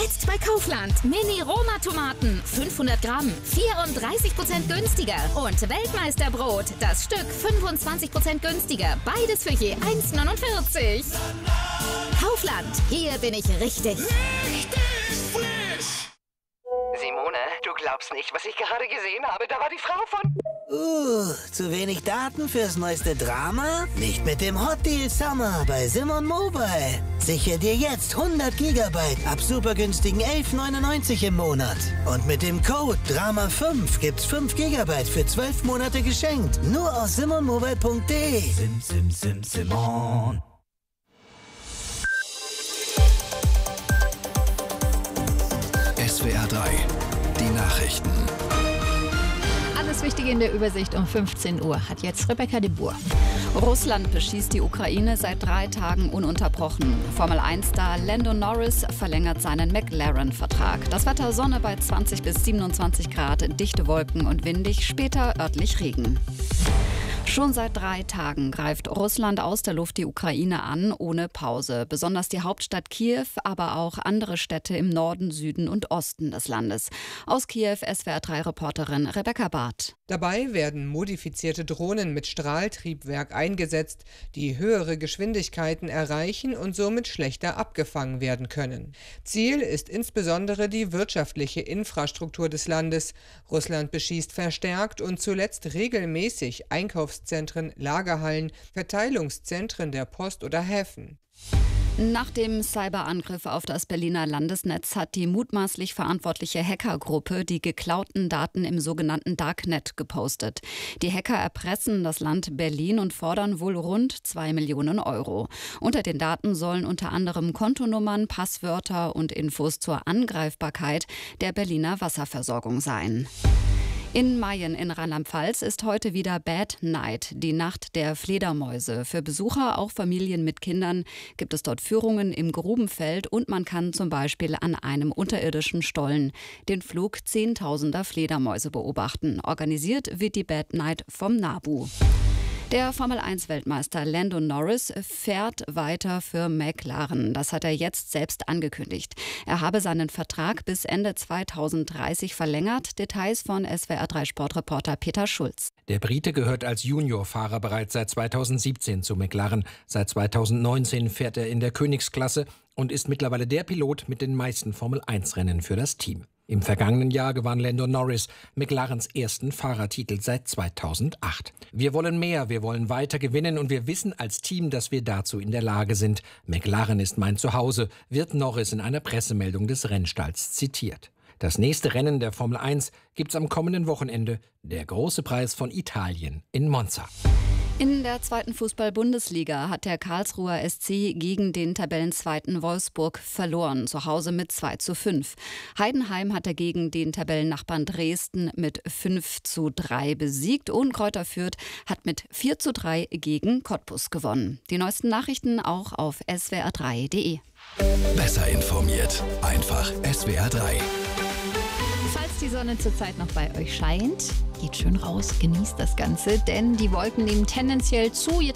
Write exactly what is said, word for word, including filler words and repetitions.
Jetzt bei Kaufland. Mini-Roma-Tomaten. fünfhundert Gramm. vierunddreißig Prozent günstiger. Und Weltmeisterbrot. Das Stück fünfundzwanzig Prozent günstiger. Beides für je eins neunundvierzig. Kaufland. Hier bin ich richtig. Richtig frisch. Simone, du glaubst nicht, was ich gerade gesehen habe. Da war die Frau von... Uh, zu wenig Daten fürs neueste Drama? Nicht mit dem Hot Deal Summer bei Simon Mobile. Sichere dir jetzt hundert Gigabyte ab super günstigen elf neunundneunzig im Monat. Und mit dem Code Drama fünf gibt's fünf Gigabyte für zwölf Monate geschenkt. Nur aus simon mobile punkt de. Sim, sim, sim, Simon. S W R drei, die Nachrichten. Alles Wichtige in der Übersicht um fünfzehn Uhr hat jetzt Rebecca de Boer. Russland beschießt die Ukraine seit drei Tagen ununterbrochen. Formel eins Star Lando Norris verlängert seinen McLaren-Vertrag. Das Wetter Sonne bei zwanzig bis siebenundzwanzig Grad, dichte Wolken und windig, später örtlich Regen. Schon seit drei Tagen greift Russland aus der Luft die Ukraine an, ohne Pause. Besonders die Hauptstadt Kiew, aber auch andere Städte im Norden, Süden und Osten des Landes. Aus Kiew S W R drei Reporterin Rebecca Barth. Dabei werden modifizierte Drohnen mit Strahltriebwerk eingesetzt, die höhere Geschwindigkeiten erreichen und somit schlechter abgefangen werden können. Ziel ist insbesondere die wirtschaftliche Infrastruktur des Landes. Russland beschießt verstärkt und zuletzt regelmäßig Einkaufszentren, Lagerhallen, Verteilungszentren der Post oder Häfen. Nach dem Cyberangriff auf das Berliner Landesnetz hat die mutmaßlich verantwortliche Hackergruppe die geklauten Daten im sogenannten Darknet gepostet. Die Hacker erpressen das Land Berlin und fordern wohl rund zwei Millionen Euro. Unter den Daten sollen unter anderem Kontonummern, Passwörter und Infos zur Angreifbarkeit der Berliner Wasserversorgung sein. In Mayen in Rheinland-Pfalz ist heute wieder Bad Night, die Nacht der Fledermäuse. Für Besucher, auch Familien mit Kindern, gibt es dort Führungen im Grubenfeld und man kann zum Beispiel an einem unterirdischen Stollen den Flug zehntausender Fledermäuse beobachten. Organisiert wird die Bad Night vom NABU. Der Formel eins Weltmeister Lando Norris fährt weiter für McLaren. Das hat er jetzt selbst angekündigt. Er habe seinen Vertrag bis Ende zweitausenddreißig verlängert. Details von S W R drei Sportreporter Peter Schulz. Der Brite gehört als Juniorfahrer bereits seit zweitausendsiebzehn zu McLaren. Seit zweitausendneunzehn fährt er in der Königsklasse und ist mittlerweile der Pilot mit den meisten Formel eins Rennen für das Team. Im vergangenen Jahr gewann Lando Norris McLarens ersten Fahrertitel seit zweitausendacht. Wir wollen mehr, wir wollen weiter gewinnen und wir wissen als Team, dass wir dazu in der Lage sind. McLaren ist mein Zuhause, wird Norris in einer Pressemeldung des Rennstalls zitiert. Das nächste Rennen der Formel eins gibt's am kommenden Wochenende, der große Preis von Italien in Monza. In der zweiten Fußball-Bundesliga hat der Karlsruher S C gegen den Tabellenzweiten Wolfsburg verloren, zu Hause mit zwei zu fünf. Heidenheim hat dagegen den Tabellennachbarn Dresden mit fünf zu drei besiegt und Kräuter Fürth hat mit vier zu drei gegen Cottbus gewonnen. Die neuesten Nachrichten auch auf S W R drei punkt de. Besser informiert, einfach S W R drei. Falls die Sonne zurzeit noch bei euch scheint, geht schön raus, genießt das Ganze, denn die Wolken nehmen tendenziell zu.